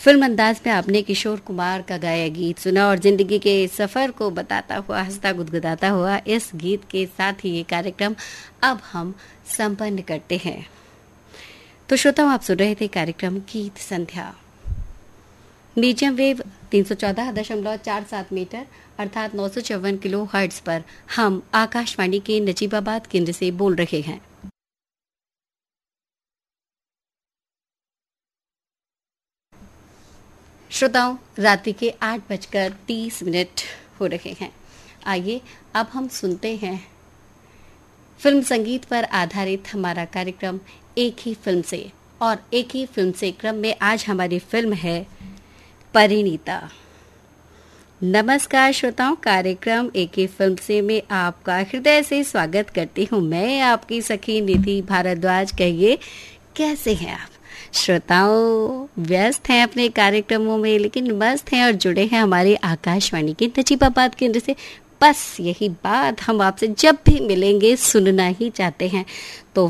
Film अंदाज में आपने किशोर कुमार का गाया गीत सुना और जिंदगी के सफर को बताता हुआ, हंसता गुदगुदाता हुआ इस गीत के साथ ही ये कार्यक्रम अब हम संपन्न करते हैं। तो श्रोताओं, आप सुन रहे थे कार्यक्रम गीत संध्या। मीडियम वेव 314.47 मीटर अर्थात 954 किलो हर्ट्ज पर हम आकाशवाणी के नजीबाबाद केंद्र से बोल रहे हैं। श्रोताओं, रात्रि के 8:30 हो रहे हैं। आइए अब हम सुनते हैं फिल्म संगीत पर आधारित हमारा कार्यक्रम एक ही फिल्म से। और एक ही फिल्म से क्रम में आज हमारी फिल्म है परिणीता। नमस्कार श्रोताओं, कार्यक्रम एक ही फिल्म से में आपका हृदय से स्वागत करती हूँ। मैं आपकी सखी निधि भारद्वाज। कहिए, कैसे हैं आप? श्रोताओं, व्यस्त हैं अपने कार्यक्रमों में, लेकिन मस्त हैं और जुड़े हैं हमारे आकाशवाणी के नजीबाबाद केंद्र से। बस यही बात हम आपसे जब भी मिलेंगे सुनना ही चाहते हैं। तो